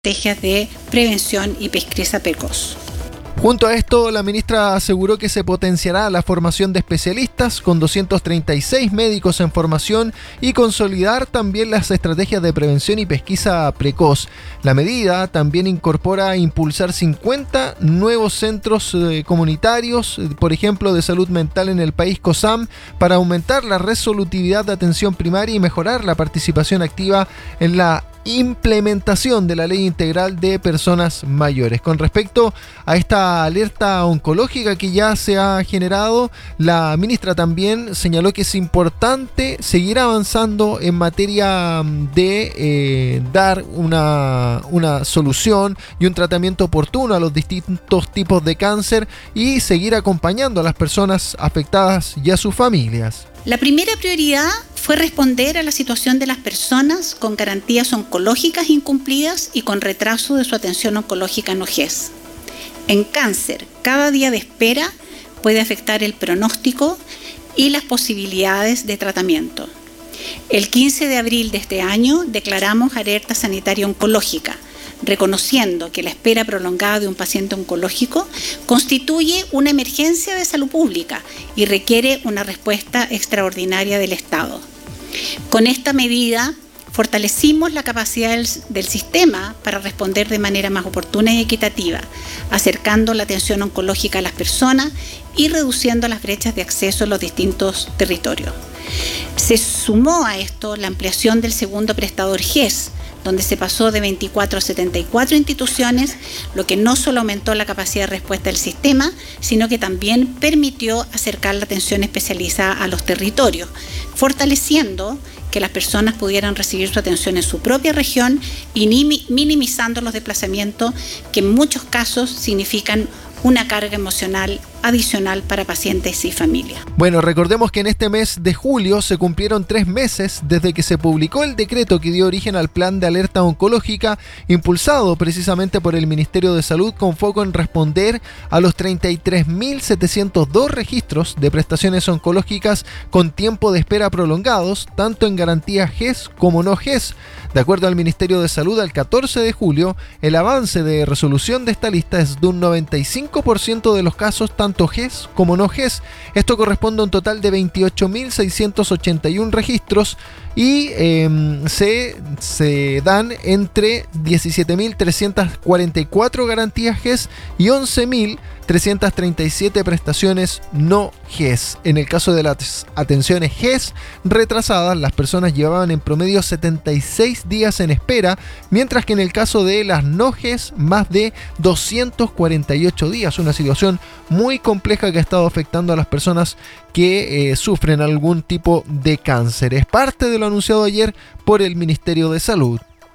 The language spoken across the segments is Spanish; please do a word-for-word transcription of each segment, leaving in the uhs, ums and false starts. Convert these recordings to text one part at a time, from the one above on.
estrategias de prevención y pesquisa precoz. Junto a esto, la ministra aseguró que se potenciará la formación de especialistas con doscientos treinta y seis médicos en formación y consolidar también las estrategias de prevención y pesquisa precoz. La medida también incorpora impulsar cincuenta nuevos centros eh, comunitarios, por ejemplo, de salud mental en el país COSAM, para aumentar la resolutividad de atención primaria y mejorar la participación activa en la implementación de la Ley Integral de Personas Mayores. Con respecto a esta alerta oncológica que ya se ha generado, la ministra también señaló que es importante seguir avanzando en materia de eh, dar una, una solución y un tratamiento oportuno a los distintos tipos de cáncer y seguir acompañando a las personas afectadas y a sus familias. La primera prioridad fue responder a la situación de las personas con garantías oncológicas incumplidas y con retraso de su atención oncológica en O G E S. En cáncer, cada día de espera puede afectar el pronóstico y las posibilidades de tratamiento. El quince de abril de este año declaramos alerta sanitaria oncológica, reconociendo que la espera prolongada de un paciente oncológico constituye una emergencia de salud pública y requiere una respuesta extraordinaria del Estado. Con esta medida, fortalecimos la capacidad del, del sistema para responder de manera más oportuna y equitativa, acercando la atención oncológica a las personas y reduciendo las brechas de acceso en los distintos territorios. Se sumó a esto la ampliación del segundo prestador G E S, donde se pasó de veinticuatro a setenta y cuatro instituciones, lo que no solo aumentó la capacidad de respuesta del sistema, sino que también permitió acercar la atención especializada a los territorios, fortaleciendo que las personas pudieran recibir su atención en su propia región y minimizando los desplazamientos que en muchos casos significan una carga emocional adicional para pacientes y familias. Bueno, recordemos que en este mes de julio se cumplieron tres meses desde que se publicó el decreto que dio origen al plan de alerta oncológica, impulsado precisamente por el Ministerio de Salud, con foco en responder a los treinta y tres mil setecientos dos registros de prestaciones oncológicas con tiempo de espera prolongados, tanto en garantía G E S como no G E S. De acuerdo al Ministerio de Salud, al catorce de julio, el avance de resolución de esta lista es de un noventa y cinco por ciento de los casos, tanto G E S como no G E S. Esto corresponde a un total de veintiocho mil seiscientos ochenta y uno registros y eh, se, se dan entre diecisiete mil trescientas cuarenta y cuatro garantías G E S y once mil trescientas treinta y siete prestaciones no G E S. En el caso de las atenciones G E S retrasadas, las personas llevaban en promedio setenta y seis días en espera, mientras que en el caso de las no G E S, más de doscientos cuarenta y ocho días. Una situación muy compleja que ha estado afectando a las personas que eh, sufren algún tipo de cáncer. Es parte de lo anunciado ayer por el Ministerio de Salud.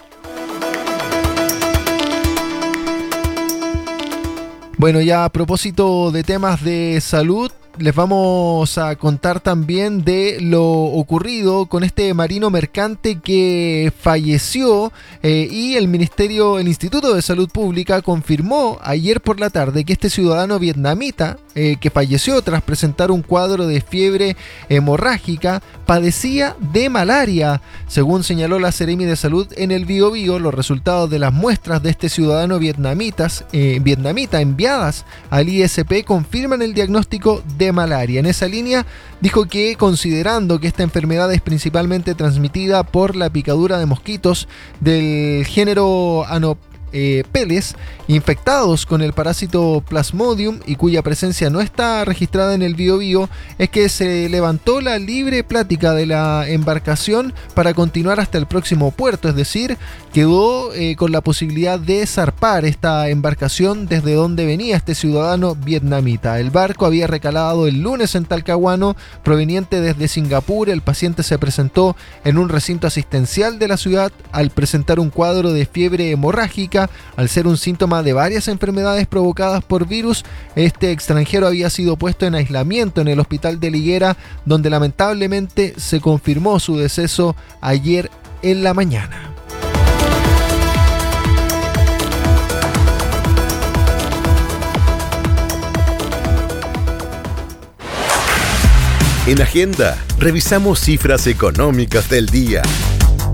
Bueno, ya a propósito de temas de salud, les vamos a contar también de lo ocurrido con este marino mercante que falleció eh, y el Ministerio, el Instituto de Salud Pública confirmó ayer por la tarde que este ciudadano vietnamita eh, que falleció tras presentar un cuadro de fiebre hemorrágica padecía de malaria. Según señaló la Seremi de Salud en el Biobío, los resultados de las muestras de este ciudadano vietnamitas, eh, vietnamita enviadas al I S P confirman el diagnóstico de malaria. En esa línea dijo que, considerando que esta enfermedad es principalmente transmitida por la picadura de mosquitos del género Anopheles eh, infectados con el parásito Plasmodium y cuya presencia no está registrada en el Biobío, es que se levantó la libre plática de la embarcación para continuar hasta el próximo puerto, es decir, quedó eh, con la posibilidad de zarpar esta embarcación desde donde venía este ciudadano vietnamita. El barco había recalado el lunes en Talcahuano, proveniente desde Singapur. El paciente se presentó en un recinto asistencial de la ciudad al presentar un cuadro de fiebre hemorrágica. Al ser un síntoma de varias enfermedades provocadas por virus, este extranjero había sido puesto en aislamiento en el hospital de Liguera, donde lamentablemente se confirmó su deceso ayer en la mañana. En Agenda, revisamos cifras económicas del día.